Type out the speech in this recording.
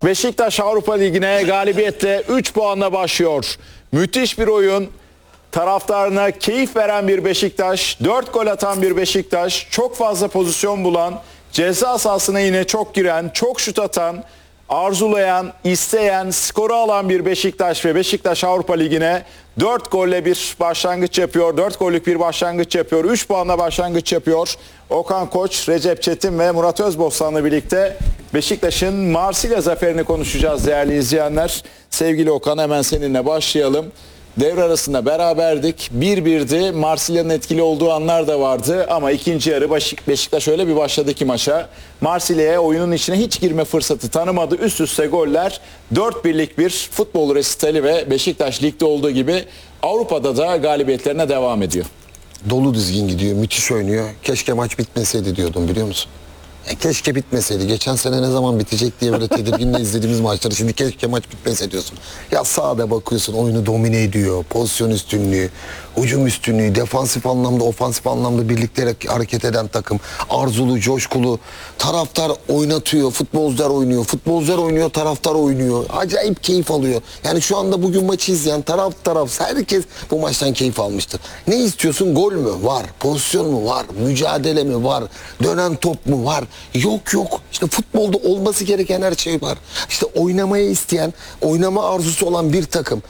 Beşiktaş Avrupa Ligi'ne galibiyetle 3 puanla başlıyor. Müthiş bir oyun. Taraftarına keyif veren bir Beşiktaş, 4 gol atan bir Beşiktaş, çok fazla pozisyon bulan, ceza sahasına yine çok giren, çok şut atan, arzulayan, isteyen, skoru alan bir Beşiktaş ve Beşiktaş Avrupa Ligi'ne 4 golle bir başlangıç yapıyor. 4 gollük bir başlangıç yapıyor. 3 puanla başlangıç yapıyor. Okan Koç, Recep Çetin ve Murat Özbostan'la birlikte Beşiktaş'ın Marsilya zaferini konuşacağız değerli izleyenler. Sevgili Okan, hemen seninle başlayalım. Devre arasında beraberdik. 1-1'di. Marsilya'nın etkili olduğu anlar da vardı. Ama ikinci yarı Beşiktaş öyle bir başladı ki maça. Marsilya'ya oyunun içine hiç girme fırsatı tanımadı. Üst üste goller. 4-1'lik bir futbol resitali ve Beşiktaş ligde olduğu gibi Avrupa'da da galibiyetlerine devam ediyor. Dolu dizgin gidiyor, müthiş oynuyor. Keşke maç bitmeseydi diyordum, biliyor musun? Keşke bitmeseydi. Geçen sene ne zaman bitecek diye böyle tedirginle izlediğimiz maçları. Şimdi keşke maç bitmese diyorsun. Ya sahada bakıyorsun, oyunu domine ediyor. Pozisyon üstünlüğü, hücum üstünlüğü, defansif anlamda, ofansif anlamda birlikte hareket eden takım. Arzulu, coşkulu. Taraftar oynatıyor, futbolcular oynuyor. Futbolcular oynuyor, taraftar oynuyor. Acayip keyif alıyor. Yani şu anda bugün maçı izleyen taraf herkes bu maçtan keyif almıştır. Ne istiyorsun? Gol mü? Var. Pozisyon mu? Var. Mücadele mi? Var. Dönen top mu? Var. Yok. İşte futbolda olması gereken her şey var. İşte oynamayı isteyen, oynama arzusu olan bir takım